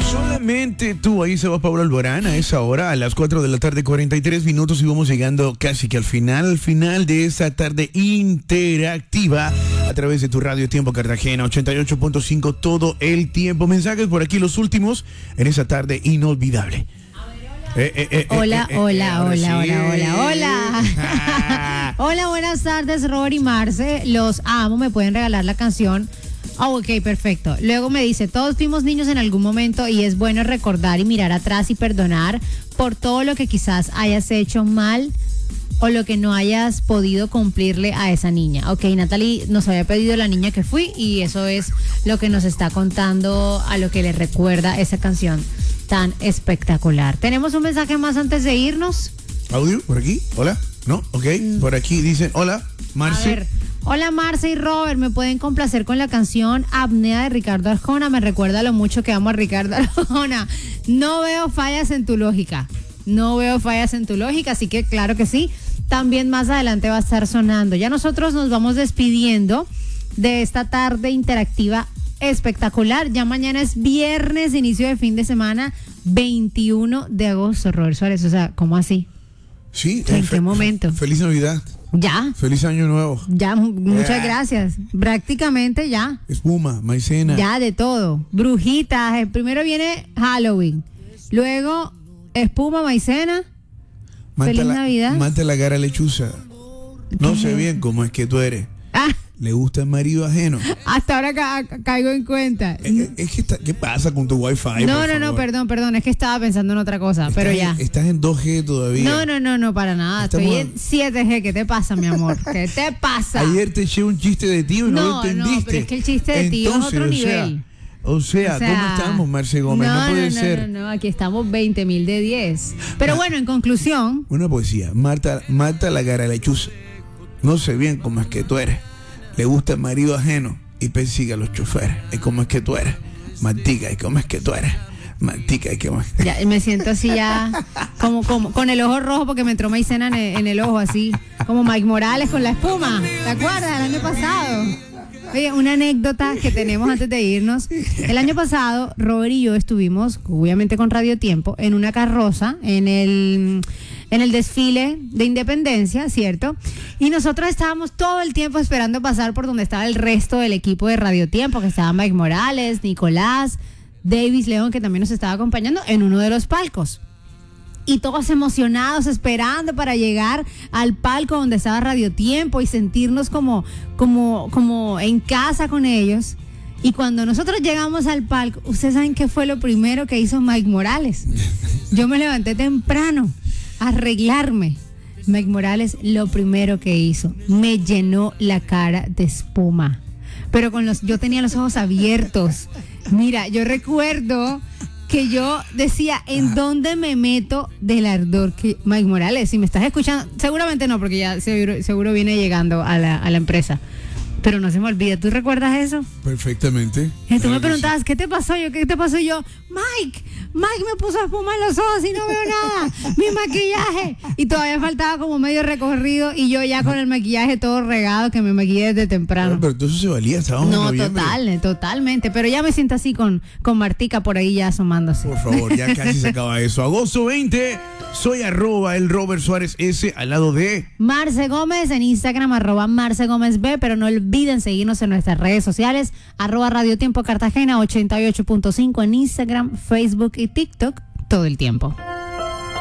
Solamente tú, ahí se va Pablo Alborán a esa hora, a las 4 de la tarde, 43 minutos, y vamos llegando casi que al final de esta tarde interactiva a través de tu radio Tiempo Cartagena, 88.5 todo el tiempo. Mensajes por aquí, los últimos en esa tarde inolvidable. Hola. Hola, buenas tardes, Robert y Marce. Los amo, me pueden regalar la canción. Oh, ok, perfecto. Luego me dice, todos fuimos niños en algún momento y es bueno recordar y mirar atrás y perdonar por todo lo que quizás hayas hecho mal o lo que no hayas podido cumplirle a esa niña. Ok, Natalie nos había pedido la niña que fui y eso es lo que nos está contando a lo que le recuerda esa canción tan espectacular. ¿Tenemos un mensaje más antes de irnos? ¿Audio por aquí? ¿Hola? ¿No? Ok, por aquí dicen, hola, Marce. A ver. Hola Marce y Robert, ¿me pueden complacer con la canción Apnea de Ricardo Arjona? Me recuerda lo mucho que amo a Ricardo Arjona. No veo fallas en tu lógica. Así que claro que sí. También más adelante va a estar sonando. Ya nosotros nos vamos despidiendo de esta tarde interactiva espectacular. Ya mañana es viernes, inicio de fin de semana, 21 de agosto, Robert Suárez. O sea, ¿cómo así? Sí. ¿En qué momento? Feliz Navidad. Ya. Feliz Año Nuevo. Ya, muchas gracias. Prácticamente ya. Espuma, maicena. Ya, de todo. Brujitas. Primero viene Halloween. Luego, espuma, maicena. Feliz Navidad. Mata la cara lechuza. No sé bien cómo es que tú eres. Ah. ¿Le gusta el marido ajeno? Hasta ahora caigo en cuenta. Es que ¿qué pasa con tu wifi? No, perdón. Es que estaba pensando en otra cosa, pero ya. ¿Estás en 2G todavía? No, para nada. Estoy en 7G. ¿Qué te pasa, mi amor? ¿Qué te pasa? Ayer te eché un chiste de ti y no lo entendiste. No, pero es que el chiste de ti es otro nivel. O sea, ¿cómo estamos, Marce Gómez? No puede ser. No, aquí estamos 20.000 de 10. Pero bueno, en conclusión. Una poesía. Mata la cara lechuza. No sé bien cómo es que tú eres. Le gusta el marido ajeno y persigue a los choferes. ¿Y cómo es que tú eres? Mantica, ¿y cómo es que tú eres? Mantica, ¿y cómo es? Ya, me siento así ya, como con el ojo rojo porque me entró maicena en el ojo, así, como Mike Morales con la espuma. ¿Te acuerdas del año pasado? Oye, una anécdota que tenemos antes de irnos. El año pasado, Robert y yo estuvimos, obviamente con Radio Tiempo, en una carroza, en el desfile de Independencia, ¿cierto? Y nosotros estábamos todo el tiempo esperando pasar por donde estaba el resto del equipo de Radio Tiempo, que estaba Mike Morales, Nicolás, Davis León, que también nos estaba acompañando en uno de los palcos. Y todos emocionados, esperando para llegar al palco donde estaba Radio Tiempo y sentirnos como en casa con ellos. Y cuando nosotros llegamos al palco, ¿ustedes saben qué fue lo primero que hizo Mike Morales? Yo me levanté temprano a arreglarme. Mike Morales lo primero que hizo, me llenó la cara de espuma. Pero yo tenía los ojos abiertos. Mira, yo recuerdo que yo decía, ¿en dónde me meto del ardor que Mike Morales? Si me estás escuchando, seguramente no, porque ya seguro viene llegando a la empresa. Pero no se me olvida, ¿tú recuerdas eso? Perfectamente. Y tú me preguntabas, ¿qué te pasó? ¿Qué te pasó? Y yo, Mike me puso espuma en los ojos y no veo nada. Mi maquillaje. Y todavía faltaba como medio recorrido y yo ya con el maquillaje todo regado, que me maquillé desde temprano. Pero eso se valía, estábamos en noviembre. Totalmente. Pero ya me siento así con Martica por ahí ya asomándose. Por favor, ya casi se acaba eso. Agosto 20, soy @el Robert Suárez S al lado de Marce Gómez en Instagram, @Marce Gómez B, pero no olviden seguirnos en nuestras redes sociales, @Radio Tiempo Cartagena 88.5 en Instagram, Facebook y TikTok todo el tiempo.